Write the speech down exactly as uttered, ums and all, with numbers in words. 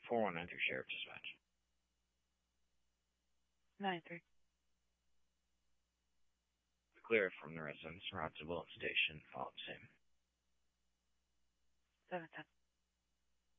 four one nine three Sheriff Dispatch. nine three. Clear from the residence. Route to Bullet Station. Follow the same. seven ten.